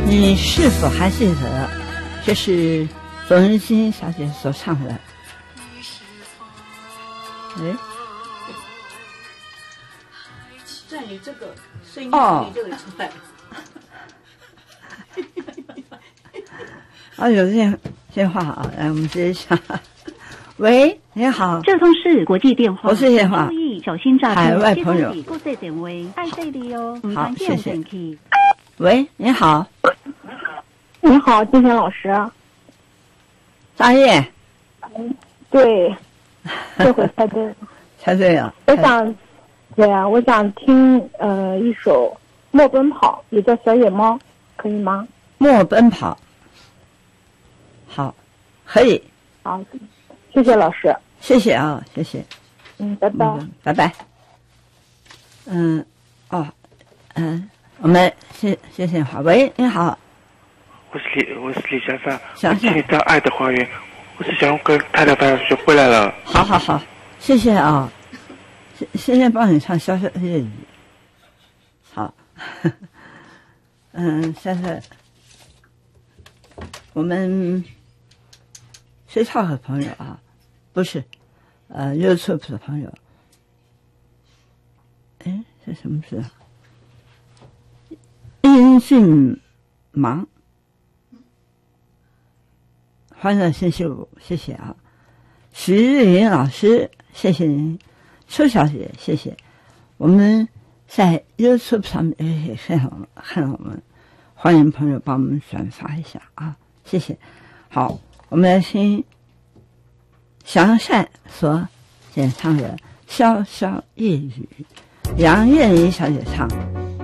你是否还记得，这是冯仁心小姐所唱的？哎， 在你这个声音里就会出来。 啊，有电话啊，来，我们接一下。喂，你好， 这通是国际电话， 我是电话， 注意小心诈骗。 海外朋友， 国际电话，爱这里哦。 好，谢谢。喂，你好。 你好，金贤老师。 张烨。 对，这回猜对了。 猜对了。 我想听一首《莫奔跑》，也叫《小野猫》，可以吗？ 莫奔跑。好，可以。 好，谢谢老师。 谢谢啊，谢谢。 拜拜。 拜拜。我们谢谢话。喂，你好。 我是李小芳。 想请你到爱的花园。我是想跟太太朋友学回来了。 好，谢谢啊。现在帮你唱小小粤语。好。现在我们谁唱的朋友啊？不是，YouTube 的朋友。哎，这什么事啊？音讯忙，欢乐星期五，谢谢啊。徐日云老师，谢谢您。邱小姐，谢谢。我们在 YouTube 上面也看我们，欢迎朋友帮我们转发一下啊，谢谢。好，我们来听祥善所演唱的《潇潇夜雨》，杨燕妮小姐唱。